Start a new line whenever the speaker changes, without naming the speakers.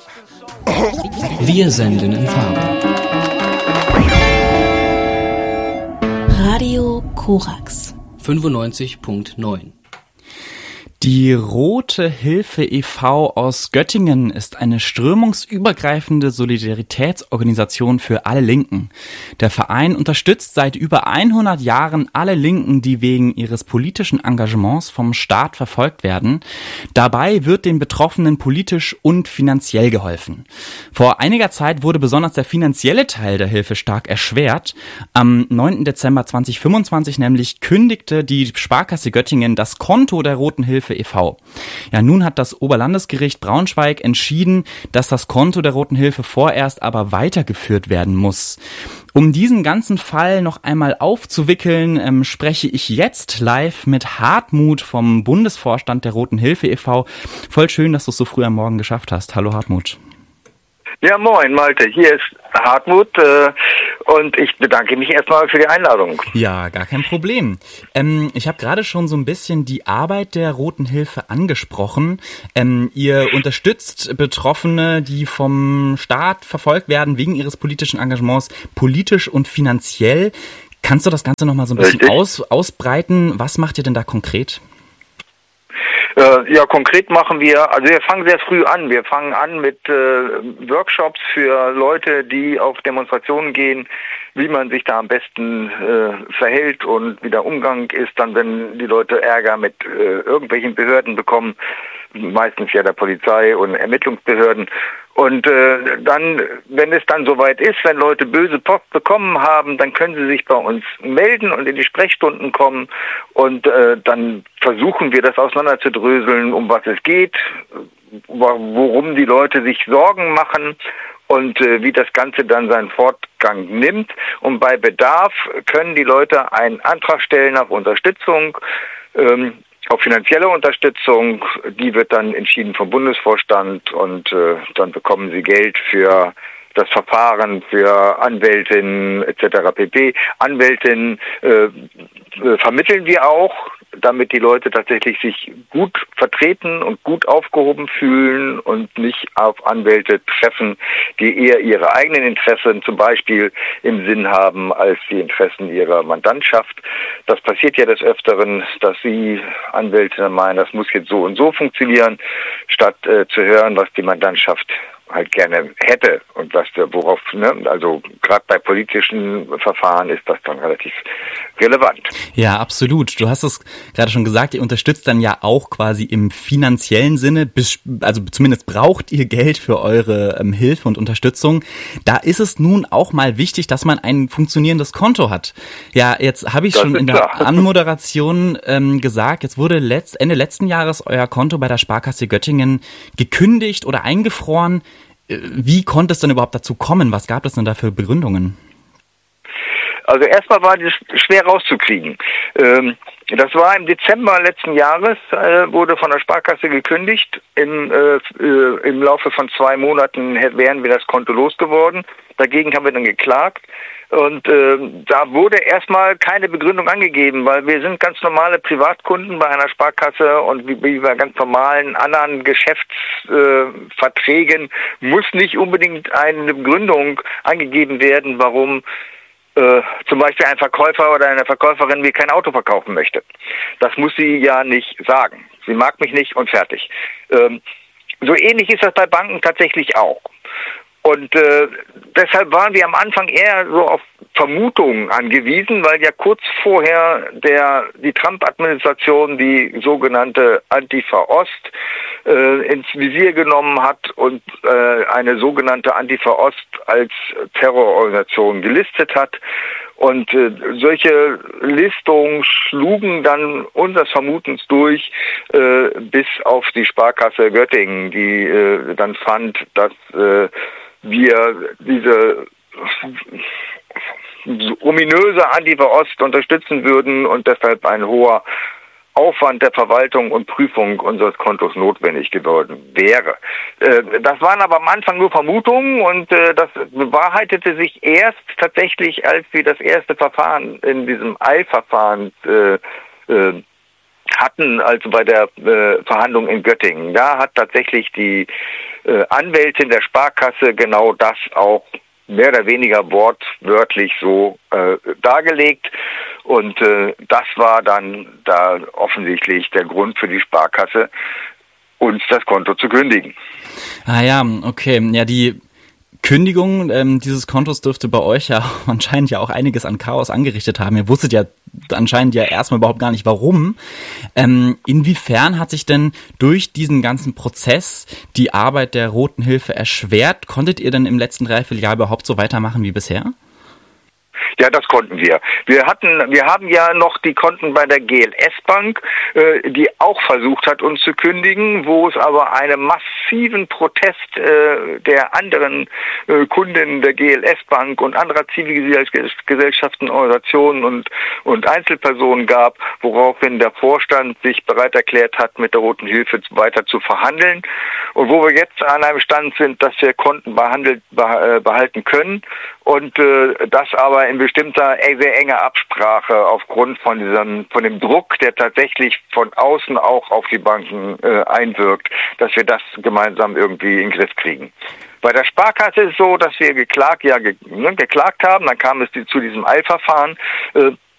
Wir senden in Farbe.
Radio Korax
95.9.
Die Rote Hilfe e.V. aus Göttingen ist eine strömungsübergreifende Solidaritätsorganisation für alle Linken. Der Verein unterstützt seit über 100 Jahren alle Linken, die wegen ihres politischen Engagements vom Staat verfolgt werden. Dabei wird den Betroffenen politisch und finanziell geholfen. Vor einiger Zeit wurde besonders der finanzielle Teil der Hilfe stark erschwert. Am 9. Dezember 2025 nämlich kündigte die Sparkasse Göttingen das Konto der Roten Hilfe e.V. Ja, nun hat das Oberlandesgericht Braunschweig entschieden, dass das Konto der Roten Hilfe vorerst aber weitergeführt werden muss. Um diesen ganzen Fall noch einmal aufzuwickeln, spreche ich jetzt live mit Hartmut vom Bundesvorstand der Roten Hilfe e.V. Voll schön, dass du es so früh am Morgen geschafft hast. Hallo Hartmut.
Ja, moin Malte, hier ist Hartmut und ich bedanke mich erstmal für die Einladung.
Ja, gar kein Problem. Ich habe gerade schon so ein bisschen die Arbeit der Roten Hilfe angesprochen. Ihr unterstützt Betroffene, die vom Staat verfolgt werden wegen ihres politischen Engagements, politisch und finanziell. Kannst du das Ganze nochmal so ein bisschen ausbreiten? Was macht ihr denn da konkret?
Ja, konkret machen wir fangen sehr früh an. Wir fangen an mit Workshops für Leute, die auf Demonstrationen gehen, wie man sich da am besten verhält und wie der Umgang ist, dann wenn die Leute Ärger mit irgendwelchen Behörden bekommen, meistens ja der Polizei und Ermittlungsbehörden. Und dann, wenn es dann soweit ist, wenn Leute böse Post bekommen haben, dann können sie sich bei uns melden und in die Sprechstunden kommen und dann versuchen wir das auseinanderzudröseln, um was es geht, worum die Leute sich Sorgen machen und wie das Ganze dann seinen Fortgang nimmt. Und bei Bedarf können die Leute einen Antrag stellen auf Unterstützung, auf finanzielle Unterstützung. Die wird dann entschieden vom Bundesvorstand und dann bekommen sie Geld für das Verfahren, für Anwältinnen etc. pp. Anwältinnen vermitteln wir auch, damit die Leute tatsächlich sich gut vertreten und gut aufgehoben fühlen und nicht auf Anwälte treffen, die eher ihre eigenen Interessen zum Beispiel im Sinn haben als die Interessen ihrer Mandantschaft. Das passiert ja des Öfteren, dass sie Anwälte meinen, das muss jetzt so und so funktionieren, statt zu hören, was die Mandantschaft halt gerne hätte und also gerade bei politischen Verfahren ist das dann relativ relevant.
Ja, absolut. Du hast es gerade schon gesagt, ihr unterstützt dann ja auch quasi im finanziellen Sinne, also zumindest braucht ihr Geld für eure Hilfe und Unterstützung. Da ist es nun auch mal wichtig, dass man ein funktionierendes Konto hat. Ja, jetzt habe ich schon in der Anmoderation gesagt, jetzt wurde Ende letzten Jahres euer Konto bei der Sparkasse Göttingen gekündigt oder eingefroren. Wie konnte es denn überhaupt dazu kommen? Was gab es denn da für Begründungen?
Also erstmal war das schwer rauszukriegen. Das war im Dezember letzten Jahres, wurde von der Sparkasse gekündigt. Im Laufe von 2 Monaten wären wir das Konto losgeworden. Dagegen haben wir dann geklagt. Und da wurde erstmal keine Begründung angegeben, weil wir sind ganz normale Privatkunden bei einer Sparkasse und wie bei ganz normalen anderen Geschäftsverträgen muss nicht unbedingt eine Begründung angegeben werden, warum zum Beispiel ein Verkäufer oder eine Verkäuferin mir kein Auto verkaufen möchte. Das muss sie ja nicht sagen. Sie mag mich nicht und fertig. So ähnlich ist das bei Banken tatsächlich auch. Und deshalb waren wir am Anfang eher so auf Vermutungen angewiesen, weil ja kurz vorher die Trump-Administration die sogenannte Antifa-Ost ins Visier genommen hat und eine sogenannte Antifa-Ost als Terrororganisation gelistet hat. Und solche Listungen schlugen dann unseres Vermutens durch bis auf die Sparkasse Göttingen, die dann fand, dass wir diese ominöse Antifa-Ost unterstützen würden und deshalb ein hoher Aufwand der Verwaltung und Prüfung unseres Kontos notwendig geworden wäre. Das waren aber am Anfang nur Vermutungen und das bewahrheitete sich erst tatsächlich, als wir das erste Verfahren in diesem Eilverfahren hatten, also bei der Verhandlung in Göttingen. Da hat tatsächlich die Anwältin der Sparkasse genau das auch mehr oder weniger wortwörtlich so dargelegt. Und das war dann da offensichtlich der Grund für die Sparkasse, uns das Konto zu kündigen.
Ah ja, okay. Ja, die Kündigung dieses Kontos dürfte bei euch ja anscheinend ja auch einiges an Chaos angerichtet haben. Ihr wusstet ja anscheinend ja erstmal überhaupt gar nicht, warum. Inwiefern hat sich denn durch diesen ganzen Prozess die Arbeit der Roten Hilfe erschwert? Konntet ihr denn im letzten Dreivierteljahr überhaupt so weitermachen wie bisher?
Ja, das konnten wir. Wir haben ja noch die Konten bei der GLS Bank, die auch versucht hat, uns zu kündigen, wo es aber einen massiven Protest der anderen Kundinnen der GLS Bank und anderer Zivilgesellschaften, Organisationen und Einzelpersonen gab, woraufhin der Vorstand sich bereit erklärt hat, mit der Roten Hilfe weiter zu verhandeln. Und wo wir jetzt an einem Stand sind, dass wir Konten behalten können und das aber in bestimmter sehr enger Absprache aufgrund von dem Druck, der tatsächlich von außen auch auf die Banken einwirkt, dass wir das gemeinsam irgendwie in den Griff kriegen. Bei der Sparkasse ist es so, dass wir geklagt haben, dann kam es zu diesem Eilverfahren.